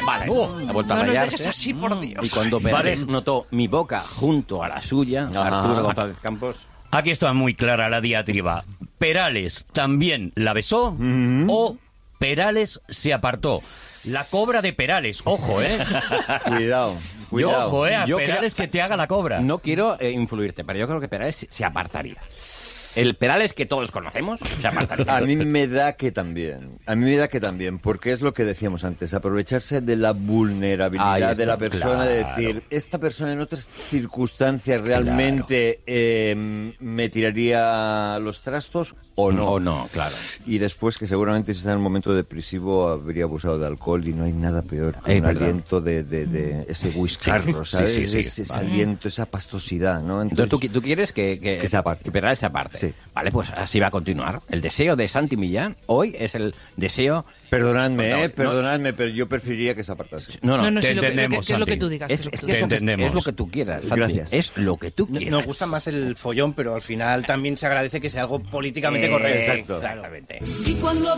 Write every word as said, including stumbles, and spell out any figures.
Vale, Uh, ha vuelto No a nos rayarse. dejes así, por Dios. Y cuando Perales notó mi boca junto a la suya, Ajá. Arturo González Campos... Aquí está muy clara la diatriba. ¿Perales también la besó Mm-hmm. o Perales se apartó? La cobra de Perales, ojo, ¿eh? Cuidado, cuidado. Ojo, ¿eh? A Yo Perales creo- que te haga la cobra. No quiero eh, influirte, pero yo creo que Perales se- se apartaría. El Perales que todos conocemos se apartaría. A mí me da que también, a mí me da que también, porque es lo que decíamos antes, aprovecharse de la vulnerabilidad Ahí está, de la persona, de claro. decir, esta persona en otras circunstancias realmente eh, me tiraría los trastos o no. O no, claro. Y después que seguramente si está en un momento depresivo habría abusado de alcohol y no hay nada peor que Es un verdad. aliento de, de, de ese whiscarro, ¿sabes? sí, sí, ese, ese vale. aliento, esa pastosidad, ¿no? Entonces, ¿tú, qui- tú quieres que, que, Que se aparte. que Perales se aparte? Sí. Vale, pues así va a continuar. El deseo de Santi Millán hoy es el deseo... Perdonadme, No, eh, no. perdonadme, pero yo preferiría que se apartase. No, no, No, no, te sí, lo que, lo que- entendemos, que es lo que Santi. tú digas. Es, es lo que es tú que es digas. lo que, entendemos. es lo que tú quieras, Santi. Gracias. Es lo que tú quieras. Nos gusta más el follón, pero al final también se agradece que sea algo políticamente Eh, correcto. exacto. Exactamente. Y cuando